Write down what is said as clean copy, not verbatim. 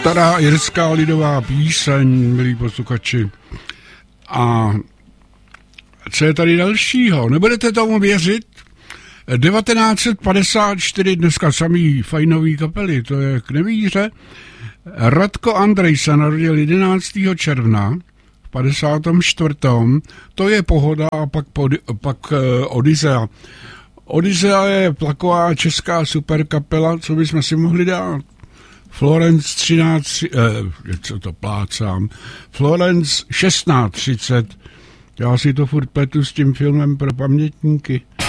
Stará irská lidová píseň, milí posluchači. A co je tady dalšího? Nebudete tomu věřit? 1954, dneska samý fajnový kapely, to je k nevíře. Radko Andrej se narodil 11. června v 54. To je Pohoda a pak Odyssea. Odyssea je taková česká superkapela, co bychom si mohli dát. Florence 13, co to plácám, Florence 1630, já si to furt pletu s tím filmem pro pamětníky.